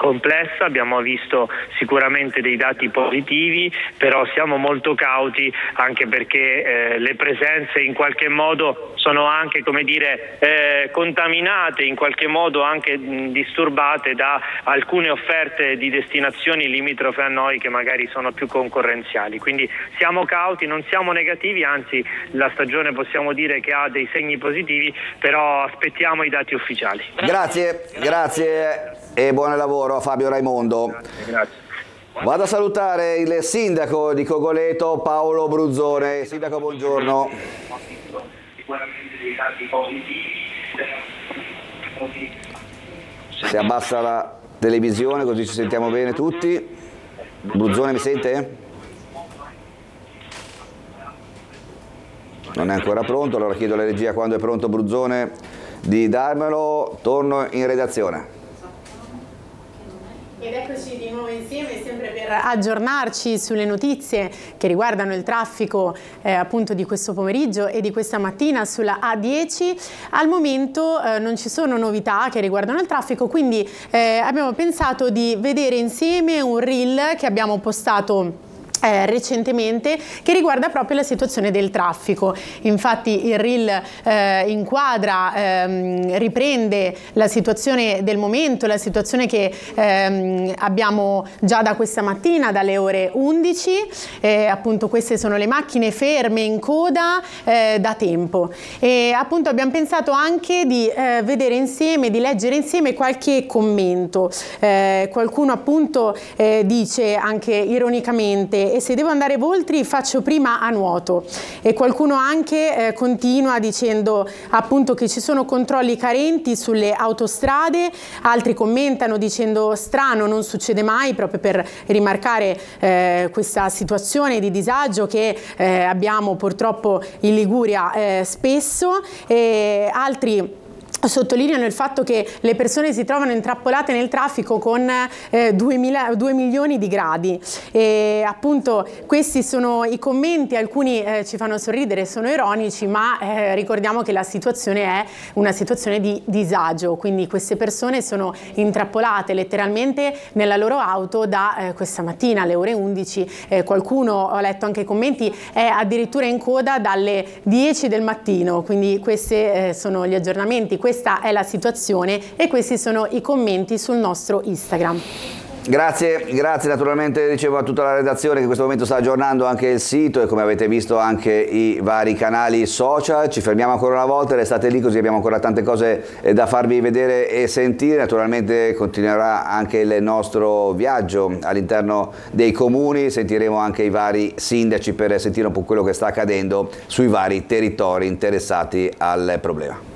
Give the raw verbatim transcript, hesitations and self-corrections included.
complessa, abbiamo visto sicuramente dei dati positivi, però siamo molto cauti anche perché eh, le presenze in qualche modo sono anche, come dire, eh, contaminate, in qualche modo anche mh, disturbate da alcune offerte di destinazioni limitrofe a noi che magari sono più concorrenziali. Quindi siamo cauti, non siamo negativi, anzi la stagione possiamo dire che ha dei segni positivi, però aspettiamo i dati ufficiali. Grazie, grazie e buon lavoro a Fabio Raimondo. Grazie, grazie. Vado a salutare il sindaco di Cogoleto, Paolo Bruzzone. Sindaco, buongiorno. Si abbassa la televisione così ci sentiamo bene tutti. Bruzzone, mi sente? Non è ancora pronto, allora chiedo alla regia quando è pronto Bruzzone di darmelo. Torno in redazione. Ed eccoci di nuovo insieme, sempre per aggiornarci sulle notizie che riguardano il traffico eh, appunto di questo pomeriggio e di questa mattina sulla A dieci. Al momento eh, non ci sono novità che riguardano il traffico, quindi eh, abbiamo pensato di vedere insieme un reel che abbiamo postato Eh, recentemente, che riguarda proprio la situazione del traffico. Infatti il reel eh, inquadra, ehm, riprende la situazione del momento, la situazione che ehm, abbiamo già da questa mattina, dalle ore undici. Eh, appunto queste sono le macchine ferme in coda eh, da tempo, e appunto abbiamo pensato anche di eh, vedere insieme, di leggere insieme qualche commento. Eh, qualcuno appunto eh, dice anche ironicamente: e se devo andare Voltri faccio prima a nuoto. E qualcuno anche eh, continua dicendo appunto che ci sono controlli carenti sulle autostrade. Altri commentano dicendo: strano, non succede mai, proprio per rimarcare eh, questa situazione di disagio che eh, abbiamo purtroppo in Liguria eh, spesso. E altri sottolineano il fatto che le persone si trovano intrappolate nel traffico con eh, due milioni di gradi. E appunto questi sono i commenti, alcuni eh, ci fanno sorridere, sono ironici, ma eh, ricordiamo che la situazione è una situazione di disagio, quindi queste persone sono intrappolate letteralmente nella loro auto da eh, questa mattina alle ore undici. Eh, qualcuno, ho letto anche i commenti, è addirittura in coda dalle dieci del mattino, quindi questi eh, sono gli aggiornamenti. Questa è la situazione e questi sono i commenti sul nostro Instagram. Grazie, grazie naturalmente, dicevo, a tutta la redazione che in questo momento sta aggiornando anche il sito e, come avete visto, anche i vari canali social. Ci fermiamo ancora una volta, restate lì così abbiamo ancora tante cose da farvi vedere e sentire. Naturalmente continuerà anche il nostro viaggio all'interno dei comuni, sentiremo anche i vari sindaci per sentire un po' quello che sta accadendo sui vari territori interessati al problema.